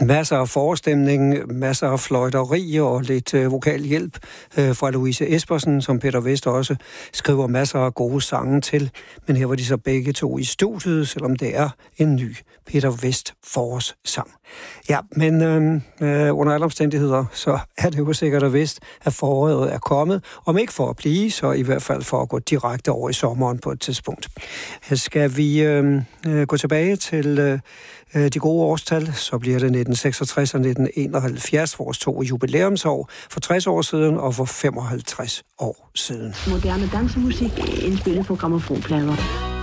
Masser af forestemning, masser af fløjteri og lidt vokalhjælp fra Louise Espersen, som Peter Vest også skriver masser af gode sange til. Men her var de så begge to i studiet, selvom det er en ny Peter Vest forårssang. Ja, men under alle omstændigheder, så er det jo sikkert og vist, at foråret er kommet. Om ikke for at blive, så i hvert fald for at gå direkte over i sommeren på et tidspunkt. Skal vi gå tilbage til de gode årstal, så bliver det 1966 og 1971, vores to jubilæumsår, for 60 år siden og for 55 år siden. Moderne dansemusik indspillet på grammofonplader.